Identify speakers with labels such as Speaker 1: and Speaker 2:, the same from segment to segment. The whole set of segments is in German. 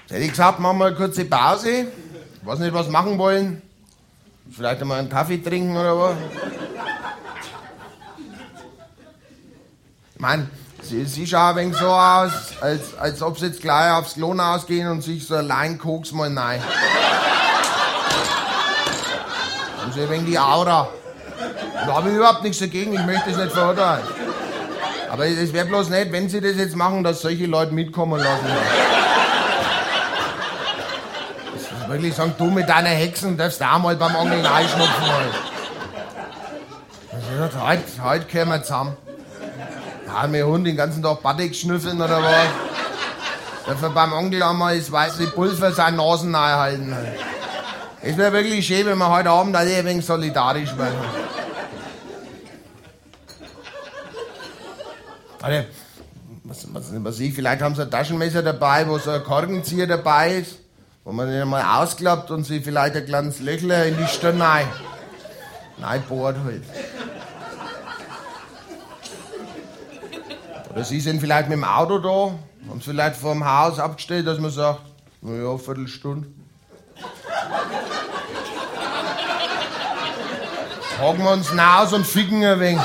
Speaker 1: Hätte ich gesagt, machen wir eine kurze Pause. Ich weiß nicht, was machen wollen. Vielleicht einmal einen Kaffee trinken oder was. Ich meine, sie schauen ein wenig so aus, als ob sie jetzt gleich aufs Klo ausgehen und sich so allein Koks mal rein. Haben sie ein wenig die Aura. Da habe ich überhaupt nichts dagegen, ich möchte es nicht verurteilen. Aber es wäre bloß nicht, wenn sie das jetzt machen, dass solche Leute mitkommen lassen. Das ist wirklich sagen, du mit deiner Hexen darfst auch mal beim Angeln einschnupfen. Halt. Heute kehren wir zusammen. Ja, mein Hund den ganzen Tag Batik schnüffeln oder was. Dafür beim Onkel einmal das weiße Pulver seine Nasen halten. Es wäre wirklich schön, wenn wir heute Abend alle ein wenig solidarisch werden. Warte, was ich, vielleicht haben sie ein Taschenmesser dabei, wo so ein Korkenzieher dabei ist, wo man den mal ausklappt und sie vielleicht ein kleines Löchler in die Stirn bohrt halt. Oder sie sind vielleicht mit dem Auto da, haben sie vielleicht vor dem Haus abgestellt, dass man sagt, naja, eine Viertelstunde. Haken wir uns raus und ficken ein wenig.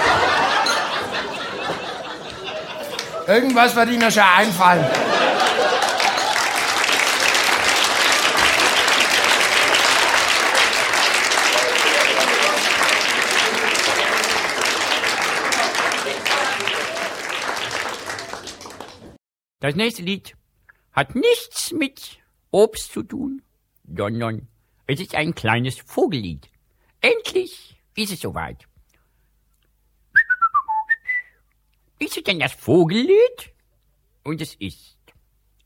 Speaker 1: Irgendwas wird Ihnen schon einfallen.
Speaker 2: Das nächste Lied hat nichts mit Obst zu tun, sondern es ist ein kleines Vogellied. Endlich ist es soweit. Ist es denn das Vogellied? Und es ist